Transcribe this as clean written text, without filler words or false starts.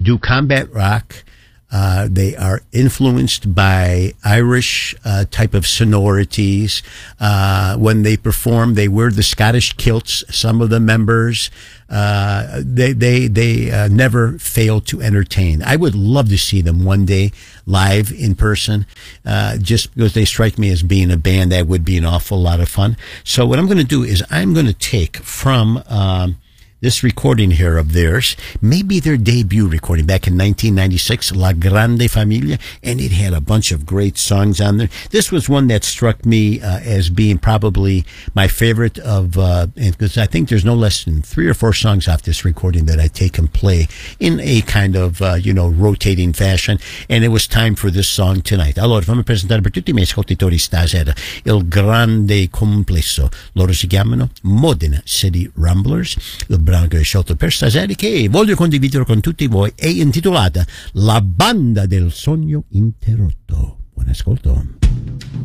do combat rock. They are influenced by Irish type of sonorities. When they perform, they wear the Scottish kilts. Some of the members, they never fail to entertain. I would love to see them one day live in person, just because they strike me as being a band that would be an awful lot of fun. So what I'm going to do is I'm going to take from this recording here of theirs, maybe their debut recording back in 1996, La Grande Familia, and it had a bunch of great songs on there. This was one that struck me as being probably my favorite of, because I think there's no less than 3 or 4 songs off this recording that I take and play in a kind of, rotating fashion, and it was time for this song tonight. Allora, fammi presentare per tutti i miei ascoltatori stasera il grande complesso. Loro si chiamano Modena City Ramblers. Il brano che ho scelto per stasera, che voglio condividere con tutti voi, è intitolata La banda del sogno interrotto. Buon ascolto.